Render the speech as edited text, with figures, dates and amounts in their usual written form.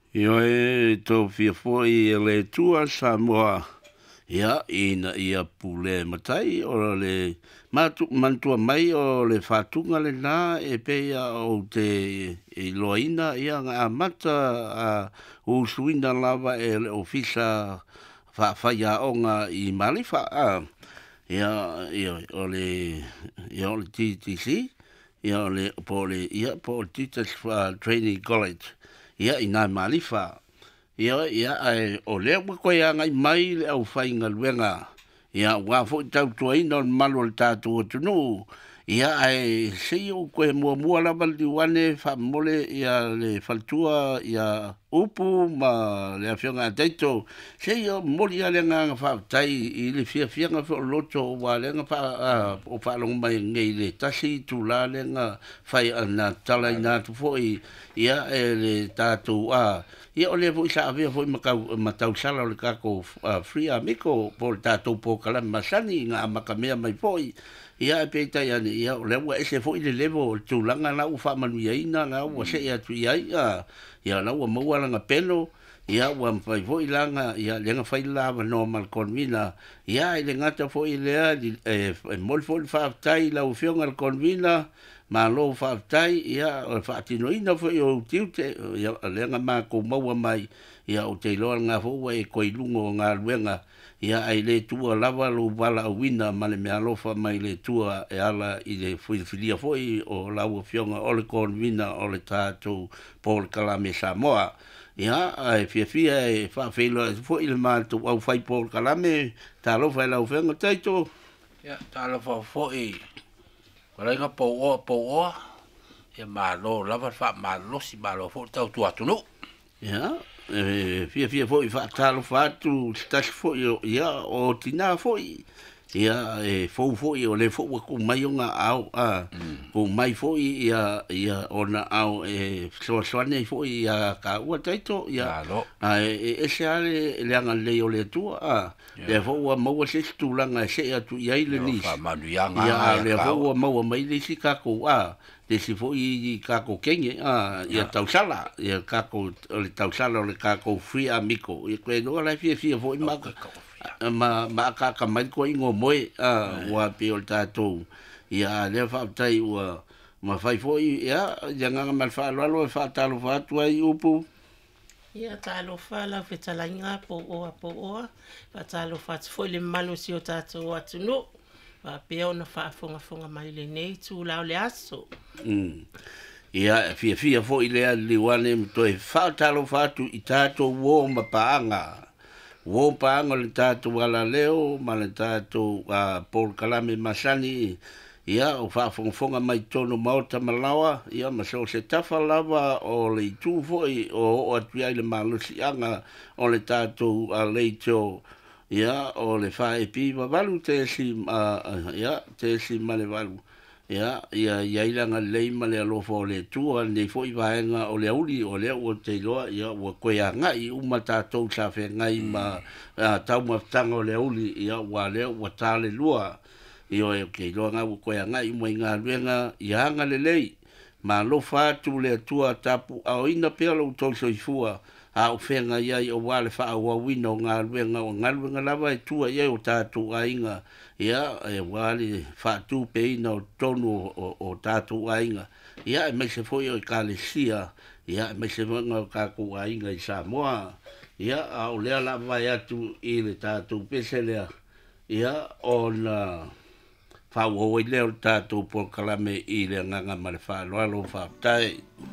Io e tō fia foi e le tua Samoa. Ia, ina ia pule matai o le mantua mai o le whatunga le nā e peia o te loina ia ngā mata a usuina lava e le ofisa whaia onga i Malifa. Ia o le TTC, ia o le po le Teachers Training College. Ia i nā Malifa. Ia ai o le ko ia ngai mai le au fai ngaluenga. Ia wa fo tau tuaina on malo le tātou tunu. Ia ai sei o koe mua la val diwane fa mole ia le faltua ia upu ma le afionga teito. Sei o moli ale nga fa tai i le fia nga fo loto wa le nga fa o fa long mai ngai le tasi tu la le nga fai ana tala ina tu foi ia le tātou ia o le fo isa avea fo matau sala o le kako free amico po le tātou po kalama masani nga makamea mai foi. Ia e peita ia ni ia o le ua ese fo i le levo o tūlanga na ufa manu ia ina na ua se ia tu ia ia na ua maua langa pelo ia ua mwhai fo i langa ia lenga whai lava normal convina ia i le ngata fo i lea e mol fo i whaaftai lau whionga le convina ma lo whaaftai ia o whaatino ina fo i o tiute ia lenga ma ko maua mai ia o te loa ngā fo ua e koi lungo ngā luenga ia ai le tua lava lo wala wina ma le mea lofa mai le tua e ala i le whifilia foi o lau fionga o le konvina o le tātou Paul Kalame Samoa. Ia ai fia e whawhelo e foi le mātou au whai Paul Kalame tā lofa e lau whionga taito. Ia tā lofa foi warenga po oa e malo lava wha malo si malo fo tau tuatunu. Ia fia foi whaatalo whatu stasi foi ia o tina foi ia fou foi o le fou ko mai o ngā au ko mai foi ia ona au soane foi ia ka ua taito ia se ale le anga le o le tua le fou maua se stulanga se atu ia le nis ia le fou maua mai le si kako le si fo i kako kenge ia tausala ia kako le tausala le kako free amico ia koe no la fia fo i ma ka mai ko ingo moe wa pe o tatou ia le fa tai wa ma fai fo ia nga mal fa lo fa talo fa tu ai upu ia talo fa la fetalainga po o fa talo fa fo le malo si o tatou atu no pa peo na whaafonga mai le nei tū lau le aso. Ia fia fo i lea liwane mtoe whaatalo whatu i tātou wō mapaanga. Wō paanga le tātou ala leo, ma le tātou Paul Kalame Masani, ia o whaafonga mai tono maota malawa, ia ma so se tafa lava o le tū foi o atuia i le malusi anga o le tātou leitio. Ia o le fa e pi va valu te si ia te si male valu ia ilanga lei male lo fo le tua nei foi vaenga o le uli o le o te loa ia o koia ngai uma tatou sa fe ngai ma tau mafutanga o le uli ia wa le o tale lua io e ke loa nga o koia ngai mo inga luenga ia nga le lei ma lo fa tu le tua tapu au ina pelo to so ifua a o fenga ia o wale fa o wino nga luenga lava e tua ia o tātou ainga ia e wale fa tu pe no tonu o tātou ainga ia e me se foi o kalesia ia me se vanga o kako ainga i Samoa ia a o lea lava ia tu i le tātou peselea ia o na fa o leo tātou Paul Kalame i le nganga ma le fa loalo fa tai